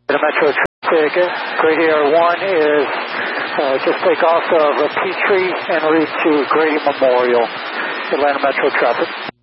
The Metro traffic, Grady Air 1 is just take off of Peachtree en route to Grady Memorial, Atlanta Metro traffic.